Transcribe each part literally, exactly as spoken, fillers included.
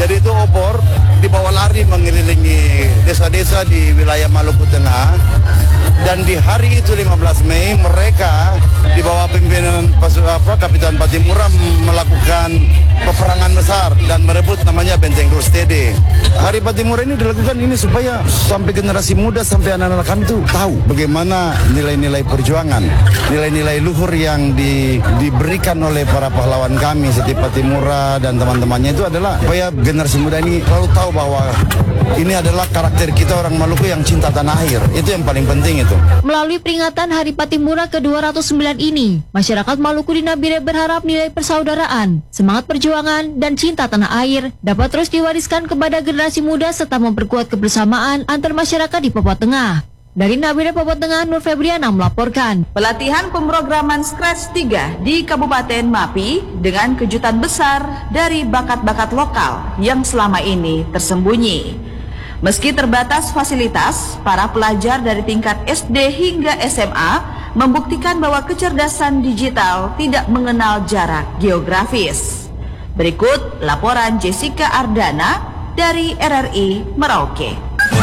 Jadi itu obor dibawa lari mengelilingi desa-desa di wilayah Maluku Tengah. Dan di hari itu lima belas Mei mereka di bawah pimpinan apa, Kapitan Patimura melakukan peperangan besar dan merebut namanya Benteng Rostede. Hari Patimura ini dilakukan ini supaya sampai generasi muda, sampai anak-anak kami itu tahu bagaimana nilai-nilai perjuangan, nilai-nilai luhur yang di, diberikan oleh para pahlawan kami seperti Patimura dan teman-temannya itu adalah supaya generasi muda ini selalu tahu bahwa ini adalah karakter kita orang Maluku yang cinta tanah air. Itu yang paling penting itu. Melalui peringatan Hari Patimura ke dua ratus sembilan ini, masyarakat Maluku di Nabire berharap nilai persaudaraan, semangat perjuangan, dan cinta tanah air dapat terus diwariskan kepada generasi muda serta memperkuat kebersamaan antar masyarakat di Papua Tengah. Dari Nabire, Papua Tengah, Nur Febriana melaporkan. Pelatihan pemrograman Scratch tiga di Kabupaten Mapi dengan kejutan besar dari bakat-bakat lokal yang selama ini tersembunyi. Meski terbatas fasilitas, para pelajar dari tingkat S D hingga S M A membuktikan bahwa kecerdasan digital tidak mengenal jarak geografis. Berikut laporan Jessica Ardana dari R R I Merauke.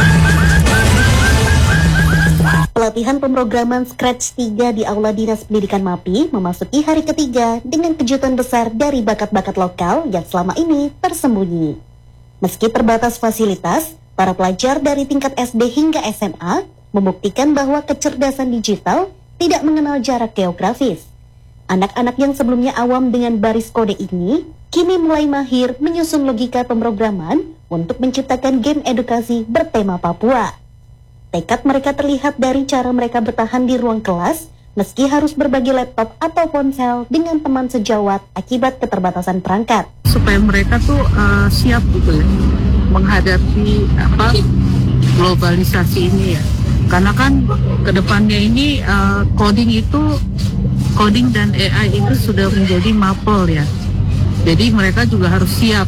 Pelatihan pemrograman Scratch tiga di Aula Dinas Pendidikan Mapi memasuki hari ketiga dengan kejutan besar dari bakat-bakat lokal yang selama ini tersembunyi. Meski terbatas fasilitas, para pelajar dari tingkat S D hingga S M A membuktikan bahwa kecerdasan digital tidak mengenal jarak geografis. Anak-anak yang sebelumnya awam dengan baris kode ini kini mulai mahir menyusun logika pemrograman untuk menciptakan game edukasi bertema Papua. Tekad mereka terlihat dari cara mereka bertahan di ruang kelas meski harus berbagi laptop atau ponsel dengan teman sejawat akibat keterbatasan perangkat. Supaya mereka tuh uh, siap gitu ya menghadapi apa globalisasi ini ya, karena kan kedepannya ini uh, coding itu coding dan A I itu sudah menjadi mapel ya, jadi mereka juga harus siap.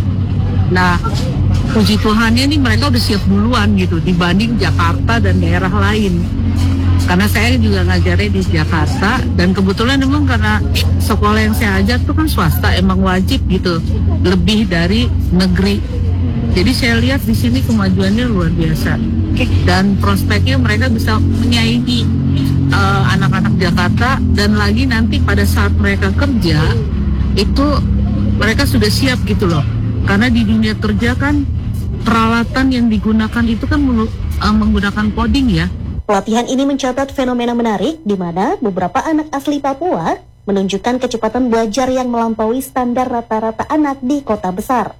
Nah, puji Tuhannya nih mereka udah siap duluan gitu dibanding Jakarta dan daerah lain, karena saya juga ngajarnya di Jakarta dan kebetulan memang karena sekolah yang saya ajar tuh kan swasta, emang wajib gitu lebih dari negeri. Jadi saya lihat di sini kemajuannya luar biasa dan prospeknya mereka bisa menyaingi uh, anak-anak Jakarta, dan lagi nanti pada saat mereka kerja itu mereka sudah siap gitu loh, karena di dunia kerja kan peralatan yang digunakan itu kan uh, menggunakan coding ya. Pelatihan ini mencatat fenomena menarik di mana beberapa anak asli Papua menunjukkan kecepatan belajar yang melampaui standar rata-rata anak di kota besar.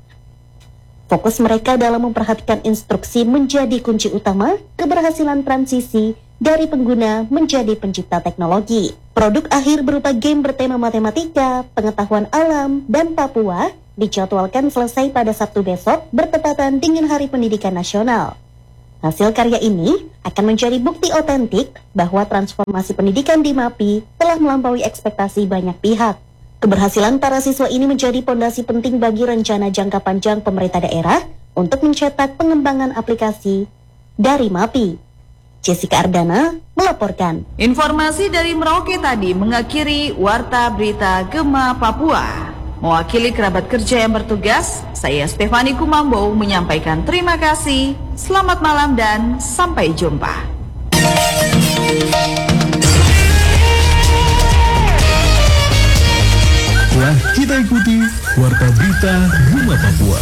Fokus mereka dalam memperhatikan instruksi menjadi kunci utama keberhasilan transisi dari pengguna menjadi pencipta teknologi. Produk akhir berupa game bertema matematika, pengetahuan alam, dan Papua dijadwalkan selesai pada Sabtu besok bertepatan dengan Hari Pendidikan Nasional. Hasil karya ini akan menjadi bukti otentik bahwa transformasi pendidikan di Mapi telah melampaui ekspektasi banyak pihak. Keberhasilan para siswa ini menjadi pondasi penting bagi rencana jangka panjang pemerintah daerah untuk mencetak pengembangan aplikasi dari Mapi. Jessica Ardana melaporkan. Informasi dari Merauke tadi mengakhiri Warta Berita Gema Papua. Mewakili kerabat kerja yang bertugas, saya Stefani Kumambo menyampaikan terima kasih, selamat malam dan sampai jumpa. Telah kita ikuti Warta Berita Gema Papua.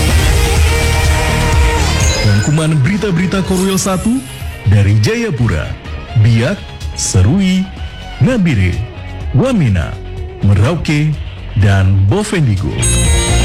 Rangkuman berita-berita Korwil satu dari Jayapura, Biak, Serui, Nabire, Wamena, Merauke, dan Bovendigul.